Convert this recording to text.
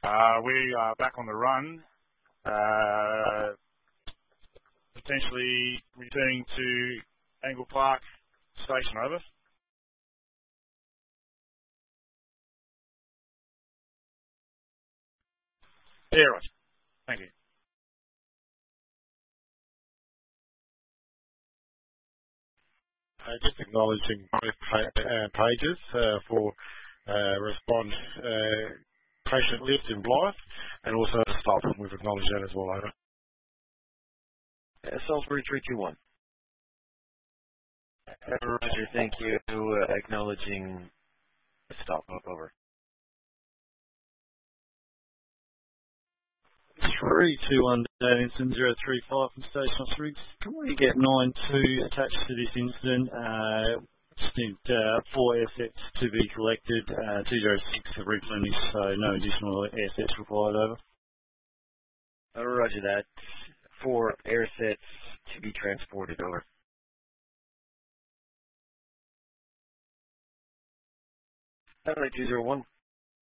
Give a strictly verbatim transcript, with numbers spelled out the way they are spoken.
Uh, we are back on the run, uh, potentially returning to Angle Park Station, over. Yeah, right. Thank you. Uh, just acknowledging both pa- uh, pages uh, for uh, respond uh, patient list in Blythe, and also the stop. We've acknowledged that as well, over. Uh, Salisbury three two one. Uh, Roger, thank you. Uh, acknowledging the stop, over. three two one Davidson zero three five from Station Riggs. Can we get nine two attached to this incident? Uh, just need uh, four airsets to be collected. Uh, two zero six have replenished, so no additional airsets required, over. Uh, roger that. Four airsets to be transported, over. Satellite two zero one.